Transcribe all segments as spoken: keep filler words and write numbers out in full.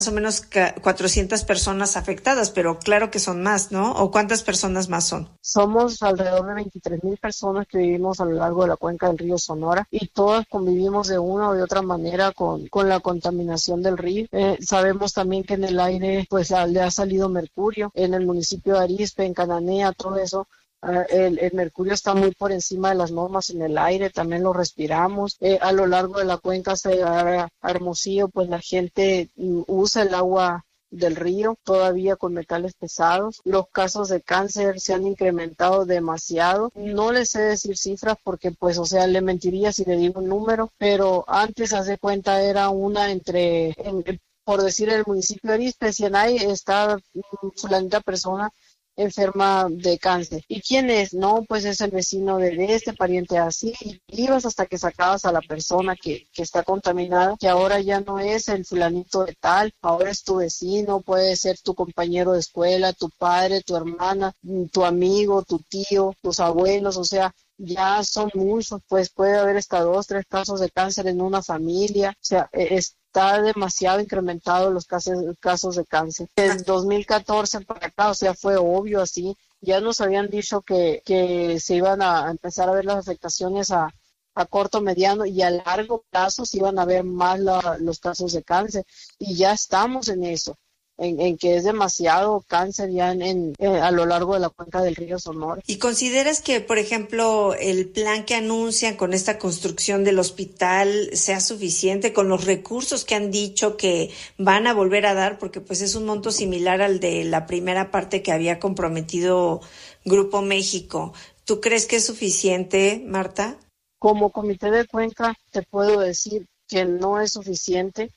o menos cuatrocientas personas afectadas, pero claro que son más, ¿no? ¿O cuántas personas más son? Somos alrededor de veintitrés mil personas que vivimos a lo largo de la cuenca del río Sonora y todas convivimos de una o de otra manera con, con la contaminación del río. Eh, sabemos también que en el aire pues le ha salido mercurio, en el municipio de Arizpe, en Cananea, todo eso. Uh, el, el mercurio está muy por encima de las normas en el aire, también lo respiramos. Eh, a lo largo de la cuenca hasta llegar a, a Hermosillo, pues la gente mm, usa el agua del río todavía con metales pesados. Los casos de cáncer se han incrementado demasiado. No les sé decir cifras porque pues o sea le mentiría si le digo un número, pero antes hace cuenta era una entre, en, por decir el municipio de Arizpe, si en ahí está mm, fulanita persona enferma de cáncer. ¿Y quién es? No, pues es el vecino de este, pariente así. Y ibas hasta que sacabas a la persona que, que está contaminada, que ahora ya no es el fulanito de tal, ahora es tu vecino, puede ser tu compañero de escuela, tu padre, tu hermana, tu amigo, tu tío, tus abuelos, o sea, ya son muchos, pues puede haber hasta dos, tres casos de cáncer en una familia, o sea, es está demasiado incrementado los casos, casos de cáncer. Desde dos mil catorce para acá, o sea, fue obvio así. Ya nos habían dicho que, que se iban a empezar a ver las afectaciones a, a corto, mediano y a largo plazo se iban a ver más la, los casos de cáncer. Y ya estamos en eso, en, en que es demasiado cáncer ya en, en, en, a lo largo de la cuenca del río Sonora. ¿Y consideras que, por ejemplo, el plan que anuncian con esta construcción del hospital sea suficiente con los recursos que han dicho que van a volver a dar? Porque pues es un monto similar al de la primera parte que había comprometido Grupo México. ¿Tú crees que es suficiente, Marta? Como comité de cuenca te puedo decir que no es suficiente,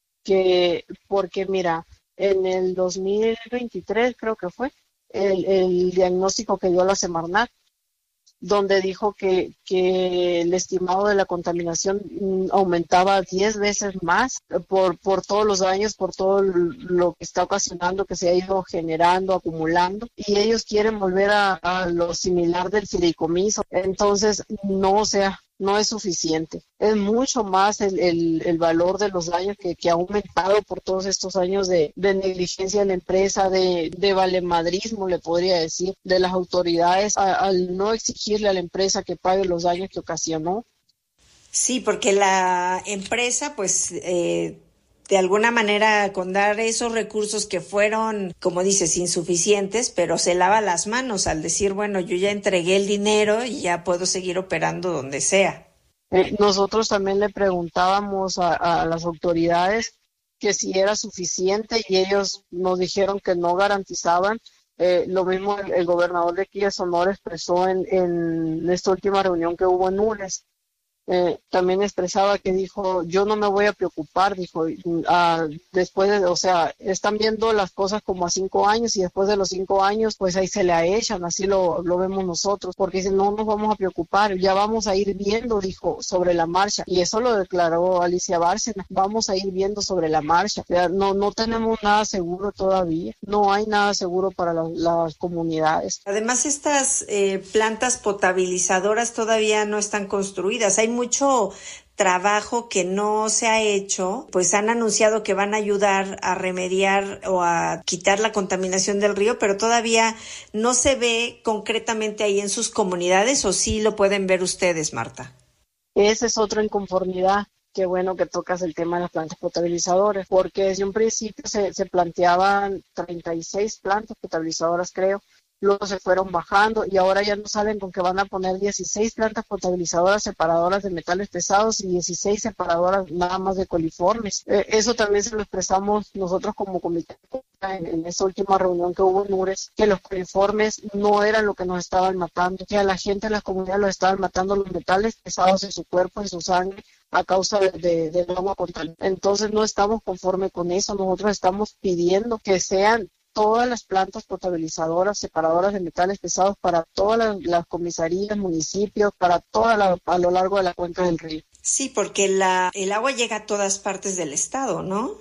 que porque mira, en el dos mil veintitrés creo que fue, el, el diagnóstico que dio la Semarnat, donde dijo que, que el estimado de la contaminación mm, aumentaba diez veces más por, por todos los daños, por todo lo que está ocasionando, que se ha ido generando, acumulando, y ellos quieren volver a, a lo similar del fideicomiso. Entonces, no, o sea, no es suficiente. Es mucho más el, el, el valor de los daños que, que ha aumentado por todos estos años de, de negligencia de la empresa, de, de valemadrismo, le podría decir, de las autoridades a, al no exigirle a la empresa que pague los daños que ocasionó. Sí, porque la empresa, pues, eh, de alguna manera, con dar esos recursos que fueron, como dices, insuficientes, pero se lava las manos al decir, bueno, yo ya entregué el dinero y ya puedo seguir operando donde sea. Eh, nosotros también le preguntábamos a, a las autoridades que si era suficiente y ellos nos dijeron que no garantizaban. Eh, lo mismo el, el gobernador de aquí de Sonora expresó en, en esta última reunión que hubo en Ules. Eh, también expresaba que dijo, yo no me voy a preocupar, dijo, uh, después de, o sea, están viendo las cosas como a cinco años y después de los cinco años, pues ahí se la echan, así lo, lo vemos nosotros, porque dicen, no nos vamos a preocupar, ya vamos a ir viendo, dijo, sobre la marcha, y eso lo declaró Alicia Bárcena, vamos a ir viendo sobre la marcha, o sea, no, no tenemos nada seguro todavía, no hay nada seguro para la, las comunidades. Además, estas eh, plantas potabilizadoras todavía no están construidas, hay mucho trabajo que no se ha hecho, pues han anunciado que van a ayudar a remediar o a quitar la contaminación del río, pero todavía no se ve concretamente ahí en sus comunidades, ¿o sí lo pueden ver ustedes, Marta? Esa es otra inconformidad. Qué bueno que tocas el tema de las plantas potabilizadoras, porque desde un principio se, se planteaban treinta y seis plantas potabilizadoras, creo, luego se fueron bajando y ahora ya no saben con que van a poner dieciséis plantas potabilizadoras separadoras de metales pesados y dieciséis separadoras nada más de coliformes. Eh, eso también se lo expresamos nosotros como comité en, en esta última reunión que hubo en Ures, que los coliformes no eran lo que nos estaban matando, que a la gente en las comunidades los estaban matando los metales pesados en su cuerpo, en su sangre, a causa de, de, del agua contaminada. Entonces no estamos conformes con eso, nosotros estamos pidiendo que sean todas las plantas potabilizadoras, separadoras de metales pesados para todas las, las comisarías, municipios, para toda la, a lo largo de la cuenca del río. Sí, porque la, el agua llega a todas partes del estado, ¿no?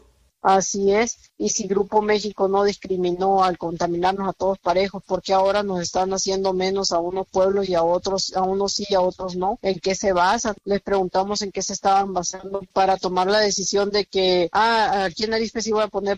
Así es. Y si Grupo México no discriminó al contaminarnos a todos parejos, ¿por qué ahora nos están haciendo menos a unos pueblos y a otros, a unos sí y a otros no? ¿En qué se basan? Les preguntamos en qué se estaban basando para tomar la decisión de que, ah, aquí en Arizpe sí voy a poner